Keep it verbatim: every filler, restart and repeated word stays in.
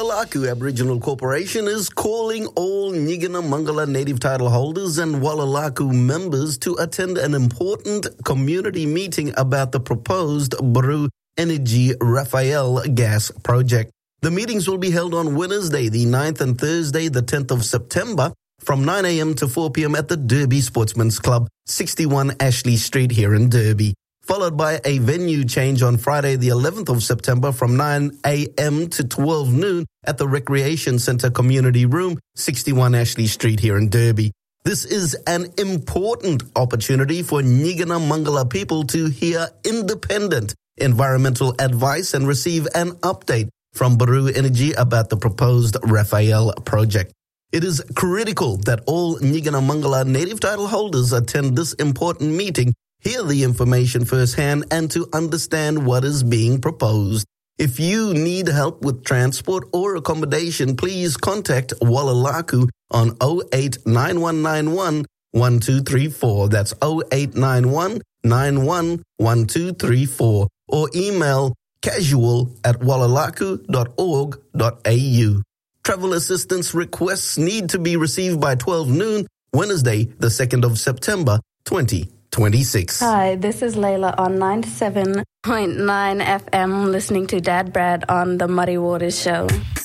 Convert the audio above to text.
Walalaku Aboriginal Corporation is calling all Nyigina Mangala native title holders and Walalaku members to attend an important community meeting about the proposed Baru Energy Raphael gas project. The meetings will be held on Wednesday the ninth and Thursday the tenth of September from nine a.m. to four p.m. at the Derby Sportsman's Club, sixty-one Ashley Street here in Derby, followed by a venue change on Friday the eleventh of September from nine a.m. to twelve noon at the Recreation Centre Community Room, sixty-one Ashley Street here in Derby. This is an important opportunity for Nyigina Mangala people to hear independent environmental advice and receive an update from Baru Energy about the proposed Raphael project. It is critical that all Nyigina Mangala native title holders attend this important meeting, hear the information firsthand, and to understand what is being proposed. If you need help with transport or accommodation, please contact Walalaku on oh eight nine one nine one one two three four. That's oh eight nine one nine one one two three four. Or email casual at walalaku dot org dot a u. Travel assistance requests need to be received by twelve noon, Wednesday, the second of September, twenty twenty-six. Hi, this is Layla on ninety-seven point nine F M, listening to Dad Brad on the Muddy Waters Show.